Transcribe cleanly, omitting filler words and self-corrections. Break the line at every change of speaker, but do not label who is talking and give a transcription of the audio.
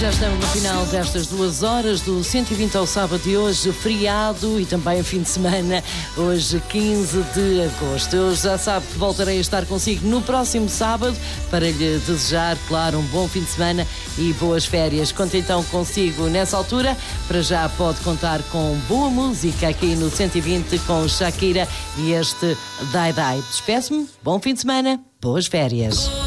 Já estamos no final destas 2 horas do 120 ao sábado de hoje, feriado e também fim de semana, hoje 15 de agosto. Eu já sabe que voltarei a estar consigo no próximo sábado para lhe desejar, claro, um bom fim de semana e boas férias. Conto então consigo nessa altura. Para já pode contar com boa música aqui no 120 com Shakira e este Die Die. Despeço-me, bom fim de semana, boas férias.